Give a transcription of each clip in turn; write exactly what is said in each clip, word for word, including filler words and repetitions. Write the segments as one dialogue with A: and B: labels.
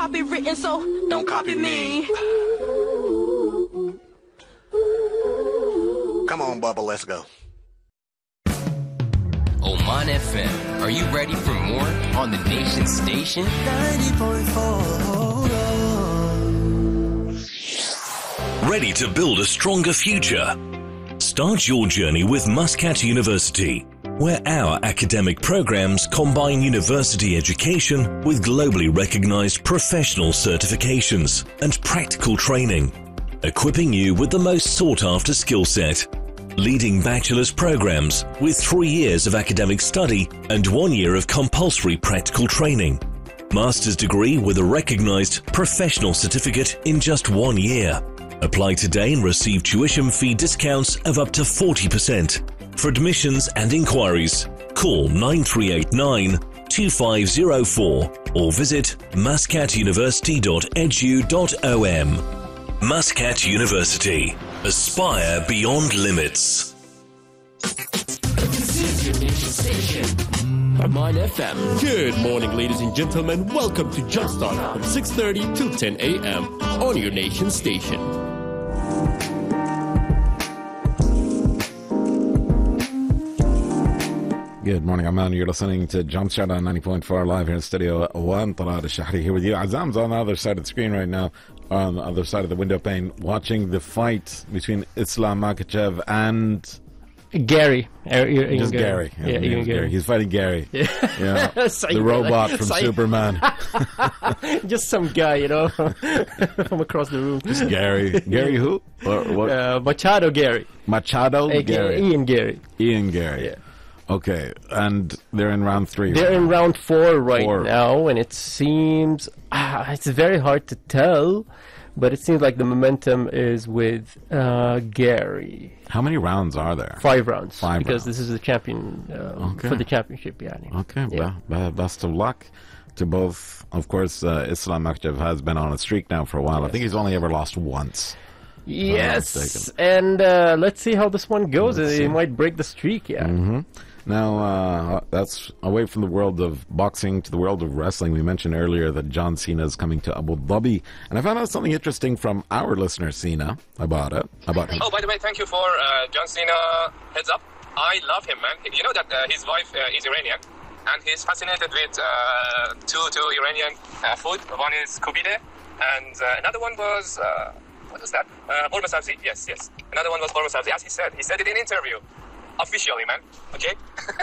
A: copywritten, so don't copy me.
B: Come on, Bubba, let's go.
C: Oman F M. Are you ready for more on the Nation Station?
D: ninety point four.
E: Ready to build a stronger future? Start your journey with Muscat University, where our academic programs combine university education with globally recognized professional certifications and practical training, equipping you with the most sought-after skill set. Leading bachelor's programs with three years of academic study and one year of compulsory practical training. Master's degree with a recognized professional certificate in just one year. Apply today and receive tuition fee discounts of up to forty percent. For admissions and inquiries, call nine three eight nine, two five zero four or visit muscat university dot edu dot o m. Muscat University. Aspire beyond limits.
C: This is your Nation Station. Oman F M.
F: Good morning, ladies and gentlemen. Welcome to Jumpstart from six thirty to ten a.m. on your Nation Station.
G: Good morning, Amman. You're listening to Jumpstart on ninety point four live here in Studio one. Talad Al-Shahri here with you. Azam's on the other side of the screen right now, on the other side of the window pane, watching the fight between Islam Makhachev and...
H: Gary. Uh, Ian
G: Just
H: Gary.
G: Gary.
H: Yeah,
G: Yeah,
H: Ian
G: Gary.
H: Gary.
G: He's fighting Gary.
H: Yeah.
G: Yeah. The robot from
H: Psych-
G: Superman.
H: Just some guy, you know, from across the room.
G: Just Gary. Gary who? Or what?
H: Uh, Machado Gary.
G: Machado
H: A K A
G: Gary.
H: Ian Gary.
G: Ian Gary.
H: Yeah.
G: Okay, and they're in round three.
H: They're
G: right
H: in
G: now.
H: round four right
G: Four.
H: now, and it seems ah, it's very hard to tell, but it seems like the momentum is with uh, Gary.
G: How many rounds are there?
H: Five rounds,
G: Five
H: because
G: rounds.
H: this is the champion uh,
G: Okay.
H: for the championship. Yeah.
G: Okay,
H: Yeah.
G: be- be- best of luck to both. Of course, uh, Islam Makhachev has been on a streak now for a while. I think he's only ever lost once.
H: Yes,
G: mistaken.
H: and uh, let's see how this one goes.
G: Let's
H: He
G: see.
H: might break the streak. Yeah.
G: hmm Now, uh, that's away from the world of boxing to the world of wrestling. We mentioned earlier that John Cena is coming to Abu Dhabi, and I found out something interesting from our listener, Cena, about it. About him.
I: Oh, by the way, thank you for uh, John Cena heads up. I love him, man. You know that uh, his wife uh, is Iranian, and he's fascinated with uh, two two Iranian uh, food. One is kubide, and uh, another one was uh, what was that? Uh, Borma sabzi. Yes, yes. Another one was borma sabzi. As he said, he said it in interview, officially, man. Okay.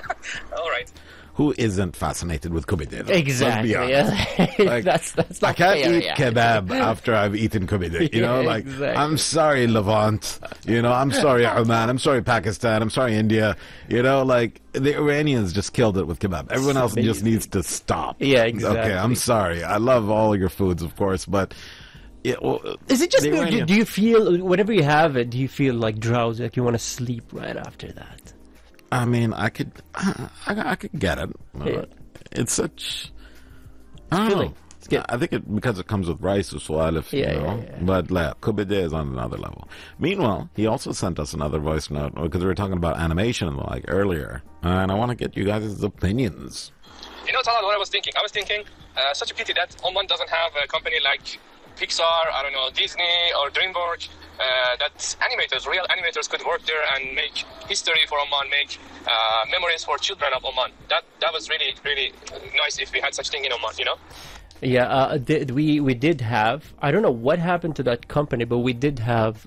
I: All right.
G: Who isn't fascinated with kubide? though?
H: Exactly.
G: Let's be honest.
H: Yeah.
G: Like,
H: that's that's
G: I
H: not
G: can't
H: fair,
G: eat
H: yeah.
G: kebab after I've eaten kubide. You know,
H: Yeah,
G: like,
H: exactly.
G: I'm sorry, Levant. You know, I'm sorry, Oman. I'm sorry, Pakistan. I'm sorry, India. You know, like, the Iranians just killed it with kebab. Everyone else just needs to stop.
H: Yeah, exactly.
G: Okay, I'm sorry. I love all your foods, of course, but... Yeah, well,
H: Is it just
G: the
H: me, or do,
G: Iranian-
H: do you feel whenever you have it, do you feel like drowsy, like you want to sleep right after that?
G: I mean, I could... I, I could get it.
H: Yeah.
G: It's such... I don't
H: filling.
G: know.
H: It's good.
G: I think it because it comes with rice as well, if,
H: Yeah,
G: you know.
H: yeah, yeah.
G: But like, kubide is on another level. Meanwhile, he also sent us another voice note because we were talking about animation like earlier, and I want to get you guys' opinions.
I: You know, Talal, what I was thinking? I was thinking, uh, such a pity that Oman doesn't have a company like Pixar, I don't know, Disney or DreamWorks, uh, that animators, real animators could work there and make history for Oman, make uh, memories for children of Oman. That that was really, really nice if we had such thing in Oman, you know?
H: Yeah, uh, did, we we did have. I don't know what happened to that company, but we did have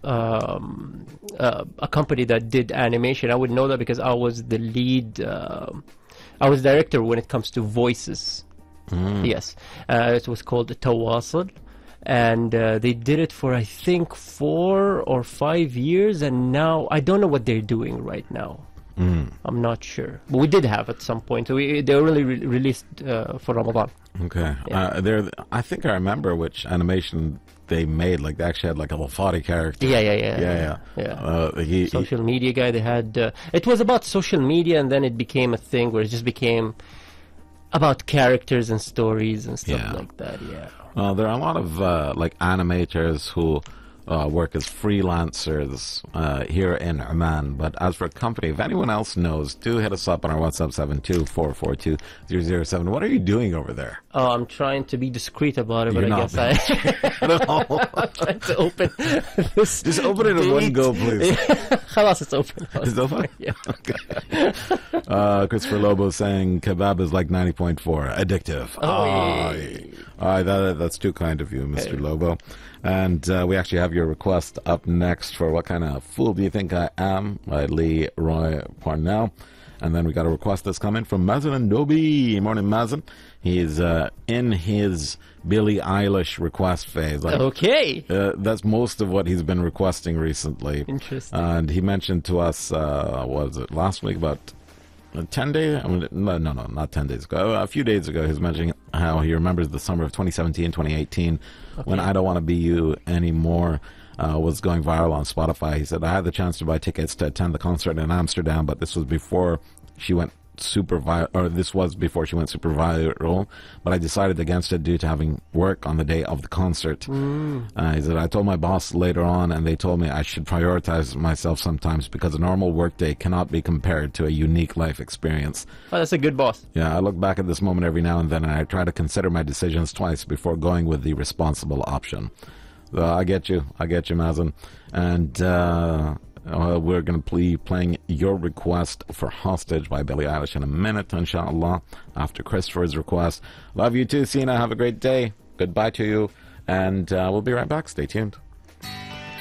H: um, uh, a company that did animation. I would know that because I was the lead. Uh, I was director when it comes to voices.
G: Mm.
H: Yes, uh, it was called Tawasul, and uh, they did it for I think four or five years, and now I don't know what they're doing right now.
G: Mm.
H: I'm not sure, but we did have at some point. So we, they were really re- released uh, for Ramadan.
G: Okay.
H: Yeah.
G: Uh, there, I think I remember which animation they made. Like, they actually had like a Lafati character.
H: Yeah, yeah, yeah,
G: Yeah, yeah.
H: yeah.
G: Uh, he,
H: Social media guy. They had. Uh, it was about social media, and then it became a thing where it just became about characters and stories and stuff
G: Yeah.
H: like that. Yeah.
G: Uh, there are a lot of uh, like animators who uh, work as freelancers uh, here in Oman. But as for a company, if anyone else knows, do hit us up on our WhatsApp seven two four four two zero zero seven. What are you doing over there?
H: Oh, I'm trying to be discreet about it,
G: You're
H: but I
G: not
H: guess I...
G: No.
H: I'm trying to open this.
G: Just open it in one
H: date.
G: go, please.
H: Khalas, it's open.
G: It's open?
H: Yeah.
G: Okay. Uh, Christopher Lobo saying kebab is like ninety point four. Addictive.
H: Oh,
G: Aye. Aye, that, that's too kind of you, Mister
H: Hey.
G: Lobo. And uh, we actually have your request up next for What Kind of Fool Do You Think I Am by Lee Roy Parnell. And then we got a request that's coming from Mazen and Dobi. Morning, Mazen. He's uh, in his Billie Eilish request phase. Like,
H: Okay.
G: uh, that's most of what he's been requesting recently.
H: Interesting.
G: And he mentioned to us, uh, what was it, last week, about uh, ten days? I mean, no, no, no, not ten days ago. A few days ago, he was mentioning how he remembers the summer of twenty seventeen, twenty eighteen,
H: Okay.
G: when I Don't Want to Be You Anymore uh, was going viral on Spotify. He said, I had the chance to buy tickets to attend the concert in Amsterdam, but this was before she went super viral, or this was before she went super viral, but I decided against it due to having work on the day of the concert. Mm. Uh, he said, I told my boss later on, and they told me I should prioritize myself sometimes because a normal work day cannot be compared to a unique life experience.
H: Oh, that's a good boss.
G: Yeah, I look back at this moment every now and then, and I try to consider my decisions twice before going with the responsible option. So I get you. I get you, Mazen. And uh, uh, we're going to be playing your request for Hostage by Billie Eilish in a minute, inshallah, after Christopher's request. Love you too, Sina. Have a great day. Goodbye to you. And uh, we'll be right back. Stay tuned.